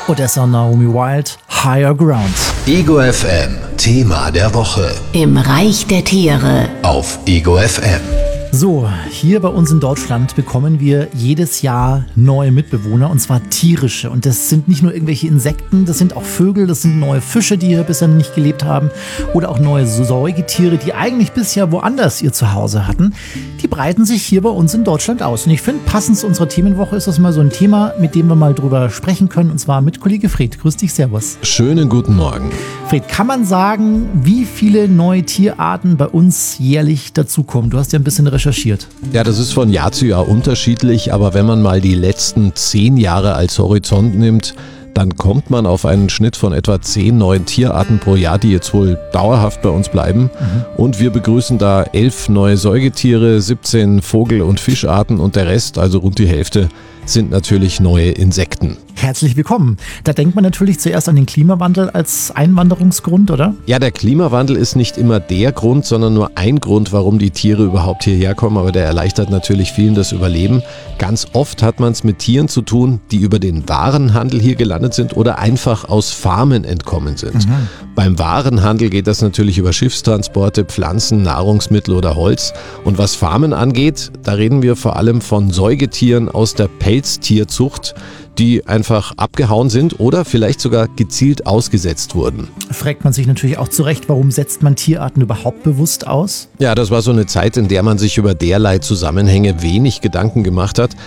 Odessa Naomi Wild, Higher Ground. Ego FM, Thema der Woche. Im Reich der Tiere. Auf Ego FM. So, hier bei uns in Deutschland bekommen wir jedes Jahr neue Mitbewohner, und zwar tierische. Und das sind nicht nur irgendwelche Insekten, das sind auch Vögel, das sind neue Fische, die hier bisher nicht gelebt haben. Oder auch neue Säugetiere, die eigentlich bisher woanders ihr Zuhause hatten. Die breiten sich hier bei uns in Deutschland aus. Und ich finde, passend zu unserer Themenwoche ist das mal so ein Thema, mit dem wir mal drüber sprechen können. Und zwar mit Kollege Fred. Grüß dich, servus. Schönen guten Morgen. Fred, kann man sagen, wie viele neue Tierarten bei uns jährlich dazukommen? Du hast ja ein bisschen recherchiert. Ja, das ist von Jahr zu Jahr unterschiedlich, aber wenn man mal die letzten 10 Jahre als Horizont nimmt, dann kommt man auf einen Schnitt von etwa 10 neuen Tierarten pro Jahr, die jetzt wohl dauerhaft bei uns bleiben. Und wir begrüßen da 11 neue Säugetiere, 17 Vogel- und Fischarten und der Rest, also rund die Hälfte, sind natürlich neue Insekten. Herzlich willkommen. Da denkt man natürlich zuerst an den Klimawandel als Einwanderungsgrund, oder? Ja, der Klimawandel ist nicht immer der Grund, sondern nur ein Grund, warum die Tiere überhaupt hierher kommen, aber der erleichtert natürlich vielen das Überleben. Ganz oft hat man es mit Tieren zu tun, die über den Warenhandel hier gelandet sind oder einfach aus Farmen entkommen sind. Beim Warenhandel geht das natürlich über Schiffstransporte, Pflanzen, Nahrungsmittel oder Holz. Und was Farmen angeht, da reden wir vor allem von Säugetieren aus der Pelztierzucht, die einfach abgehauen sind oder vielleicht sogar gezielt ausgesetzt wurden. Fragt man sich natürlich auch zu Recht, warum setzt man Tierarten überhaupt bewusst aus? Ja, das war so eine Zeit, in der man sich über derlei Zusammenhänge wenig Gedanken gemacht hat.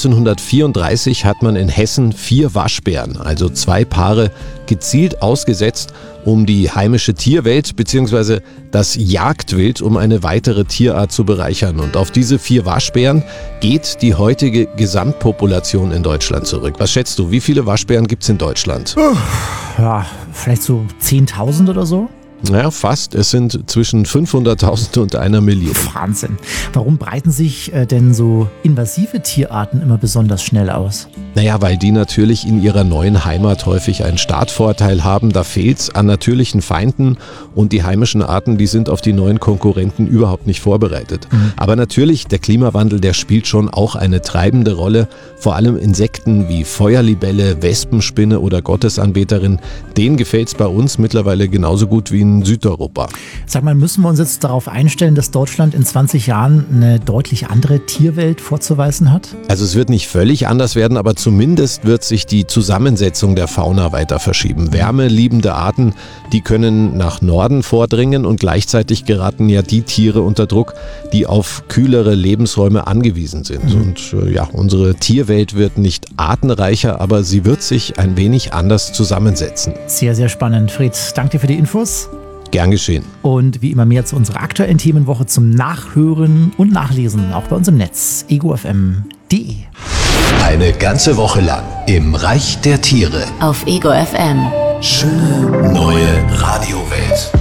1934 hat man in Hessen 4 Waschbären, also 2 Paare, gezielt ausgesetzt, um die heimische Tierwelt bzw. das Jagdwild um eine weitere Tierart zu bereichern. Und auf diese 4 Waschbären geht die heutige Gesamtpopulation in Deutschland zurück. Was schätzt du, wie viele Waschbären gibt es in Deutschland? Ja, vielleicht so 10.000 oder so? Ja, fast. Es sind zwischen 500.000 und 1 Million. Wahnsinn. Warum breiten sich denn so invasive Tierarten immer besonders schnell aus? Naja, weil die natürlich in ihrer neuen Heimat häufig einen Startvorteil haben. Da fehlt es an natürlichen Feinden und die heimischen Arten, die sind auf die neuen Konkurrenten überhaupt nicht vorbereitet. Aber natürlich, der Klimawandel, der spielt schon auch eine treibende Rolle. Vor allem Insekten wie Feuerlibelle, Wespenspinne oder Gottesanbeterin, denen gefällt es bei uns mittlerweile genauso gut wie in Südeuropa. Sag mal, müssen wir uns jetzt darauf einstellen, dass Deutschland in 20 Jahren eine deutlich andere Tierwelt vorzuweisen hat? Also es wird nicht völlig anders werden, aber zumindest wird sich die Zusammensetzung der Fauna weiter verschieben. Wärmeliebende Arten, die können nach Norden vordringen und gleichzeitig geraten ja die Tiere unter Druck, die auf kühlere Lebensräume angewiesen sind. Und ja, unsere Tierwelt wird nicht artenreicher, aber sie wird sich ein wenig anders zusammensetzen. Sehr, sehr spannend. Fred, danke dir für die Infos. Gern geschehen. Und wie immer mehr zu unserer aktuellen Themenwoche zum Nachhören und Nachlesen, auch bei uns im Netz, egofm.de. Eine ganze Woche lang im Reich der Tiere. Auf Ego FM. Schöne neue Radiowelt.